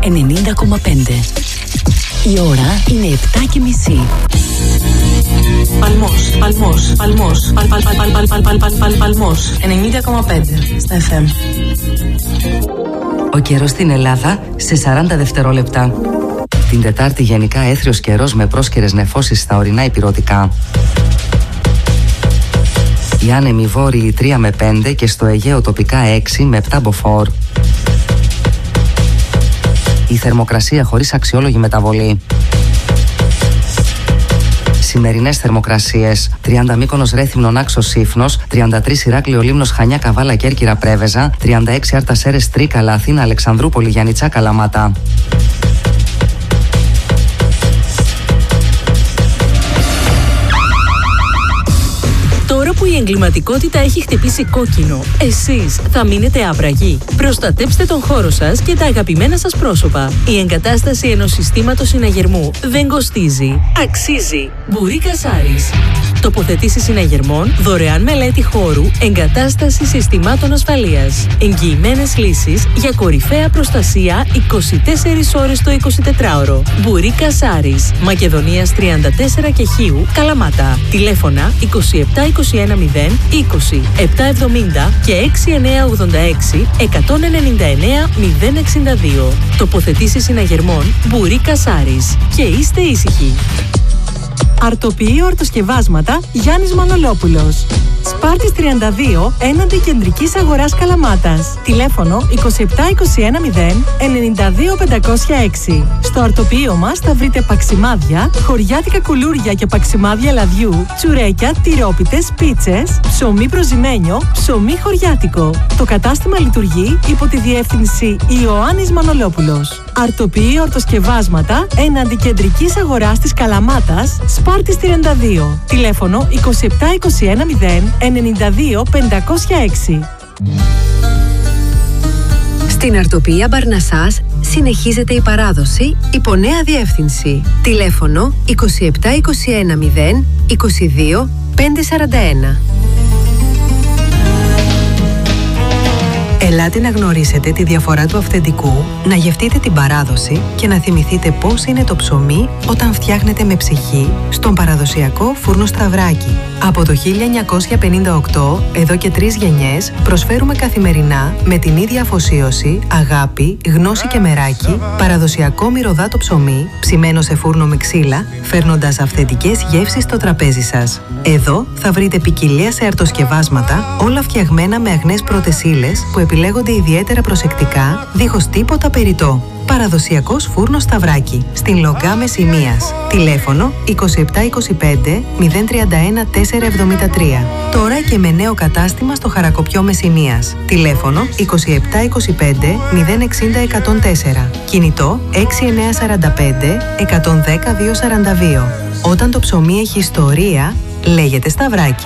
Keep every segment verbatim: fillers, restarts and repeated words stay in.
ενενήντα κόμμα πέντε. Η ώρα είναι επτά και μισή. Παλμός, Παλμός, Παλμός, Παλ, Παλ, Παλ, Παλ, Παλ, Παλ, Παλ, Παλ, Παλμός, ενενήντα κόμμα πέντε στα εφ εμ. Ο καιρός στην Ελλάδα σε σαράντα δευτερόλεπτα. Την Τετάρτη γενικά έθριος καιρός με πρόσκαιρες νεφώσεις στα ορεινά ηπειρωτικά. Οι άνεμοι βόρειοι τρία με πέντε και στο Αιγαίο τοπικά έξι με επτά μποφόρ. Η θερμοκρασία χωρίς αξιόλογη μεταβολή. Σημερινές θερμοκρασίες: τριάντα Μύκονος Ρέθυμνο Νάξος Σύφνος, τριάντα τρία Ηράκλειο Λίμνος Χανιά Καβάλα Κέρκυρα Πρέβεζα, τριάντα έξι Άρτα Σέρες Τρίκαλα Αθήνα Αλεξανδρούπολη Γιαννιτσά Καλαμάτα. Τώρα που η εγκληματικότητα έχει χτυπήσει κόκκινο, εσείς θα μείνετε άπραγοι. Προστατέψτε τον χώρο σας και τα αγαπημένα σας πρόσωπα. Η εγκατάσταση ενός συστήματος συναγερμού δεν κοστίζει. Αξίζει. Μπουρίκα Σάρις. Τοποθετήσεις συναγερμών, δωρεάν μελέτη χώρου, εγκατάσταση συστημάτων ασφαλείας. Εγγυημένες λύσεις για κορυφαία προστασία είκοσι τέσσερις ώρες το εικοσιτετράωρο. Μπουρίκα Σάρις. Μακεδονίας τριάντα τέσσερα και Χίου, Καλαμάτα. Τηλέφωνα είκοσι επτά είκοσι ένα μηδέν είκοσι επτά εβδομήντα και έξι εννιά ογδόντα έξι εκατόν ενενήντα εννέα μηδέν εξήντα δύο. Τοποθετήσεις συναγερμών Μπουρίκα Σάρις. Και είστε ήσυχοι. Αρτοποιείο ορτοσκευάσματα Γιάννης Μανολόπουλος. Σπάρτης τριάντα δύο έναντι Κεντρικής Αγοράς Καλαμάτας. Τηλέφωνο είκοσι επτά είκοσι ένα μηδέν ενενήντα δύο πεντακόσια έξι. Στο αρτοποιείο μας θα βρείτε παξιμάδια, χωριάτικα κουλούρια και παξιμάδια λαδιού, τσουρέκια, τυρόπιτες, πίτσες, ψωμί προζυμένιο, ψωμί χωριάτικο. Το κατάστημα λειτουργεί υπό τη διεύθυνση Ιωάννης Μανολόπουλος. Αρτοποιείο ορτοσκευάσματα έναντι Κεντρικής Αγοράς της Καλαμάτας, Σπάρτης τριάντα δύο. Τηλέφωνο είκοσι επτά είκοσι ένα μηδέν ενενήντα δύο πεντακόσια έξι. Στην Αρτοποιία Μπαρνασάς συνεχίζεται η παράδοση υπό νέα διεύθυνση. Τηλέφωνο είκοσι επτά είκοσι ένα μηδέν είκοσι δύο πεντακόσια σαράντα ένα. Ελάτε να γνωρίσετε τη διαφορά του αυθεντικού, να γευτείτε την παράδοση και να θυμηθείτε πώς είναι το ψωμί όταν φτιάχνετε με ψυχή στον παραδοσιακό φούρνο Σταυράκι. Από το χίλια εννιακόσια πενήντα οκτώ, εδώ και τρεις γενιές, προσφέρουμε καθημερινά με την ίδια αφοσίωση, αγάπη, γνώση και μεράκι, παραδοσιακό μυρωδάτο ψωμί, ψημένο σε φούρνο με ξύλα, φέρνοντας αυθεντικές γεύσεις στο τραπέζι σας. Εδώ θα βρείτε ποικιλία σε αρτοσκευάσματα, όλα φτιαγμένα με αγνές πρώτες ύλες που επιλέγονται ιδιαίτερα προσεκτικά, δίχως τίποτα περιττό. Παραδοσιακός φούρνος Σταυράκι, στην Λογκά Μεσσηνίας. Τηλέφωνο είκοσι επτά είκοσι πέντε μηδέν τριάντα ένα τετρακόσια εβδομήντα τρία. Τώρα και με νέο κατάστημα στο Χαρακοπιό Μεσσηνίας. Τηλέφωνο είκοσι επτά είκοσι πέντε μηδέν εξήντα εκατόν τέσσερα. Κινητό έξι εννιά σαράντα πέντε εκατόν δέκα διακόσια σαράντα δύο. Όταν το ψωμί έχει ιστορία, λέγεται Σταυράκι.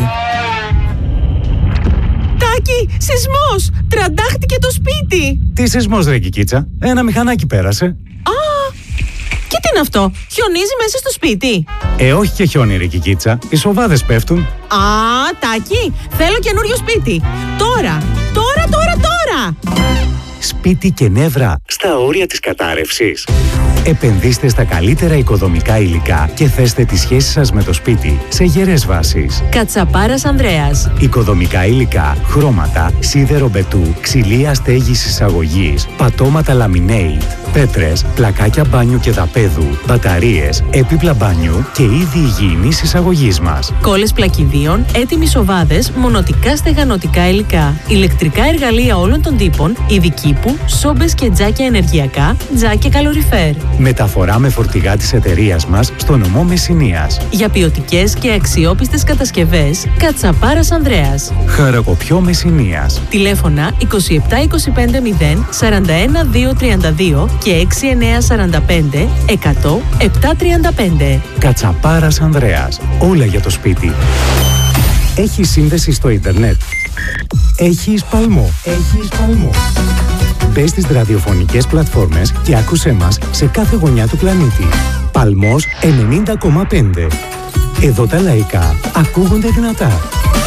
Τάκη, σεισμός! Τραντάχτηκε το σπίτι! Τι σεισμός ρε Κικίτσα, ένα μηχανάκι πέρασε. Α, και τι είναι αυτό, χιονίζει μέσα στο σπίτι? Ε, όχι και χιόνι ρε Κικίτσα, οι σοβάδες πέφτουν. Α, Τάκη, θέλω καινούριο σπίτι. Τώρα, τώρα, τώρα, τώρα! Σπίτι και νεύρα στα όρια της κατάρρευσης. Επενδύστε στα καλύτερα οικοδομικά υλικά και θέστε τη σχέση σας με το σπίτι σε γερές βάσεις. Κατσαπάρας Ανδρέας. Οικοδομικά υλικά, χρώματα, σίδερο μπετού, ξυλία στέγης εισαγωγής, πατώματα laminate, πέτρες, πλακάκια μπάνιου και δαπέδου, μπαταρίες, έπιπλα μπάνιου και είδη υγιεινής εισαγωγής μας. Κόλλες πλακιδίων, έτοιμοι σοβάδες, μονοτικά στεγανοτικά υλικά, ηλεκτρικά εργαλεία όλων των τύπων, ειδική που, σόμπες και τζάκια ενεργειακά, τζάκια καλοριφέρ. Μεταφορά με φορτηγά της εταιρείας μας στο νομό Μεσσηνίας. Για ποιοτικές και αξιόπιστες κατασκευές, Κατσαπάρας Ανδρέας. Χαρακοπιό Μεσσηνίας. Τηλέφωνα είκοσι επτά είκοσι πέντε μηδέν σαράντα ένα δύο τριάντα δύο και έξι εννιά σαράντα πέντε εκατό επτακόσια τριάντα πέντε. Κατσαπάρας Ανδρέας. Όλα για το σπίτι. Έχει σύνδεση στο ίντερνετ. Έχει Παλμό. Έχει Παλμό. Μπες στις ραδιοφωνικές πλατφόρμες και άκουσέ μας σε κάθε γωνιά του πλανήτη. Παλμός ενενήντα κόμμα πέντε. Εδώ τα λαϊκά ακούγονται δυνατά.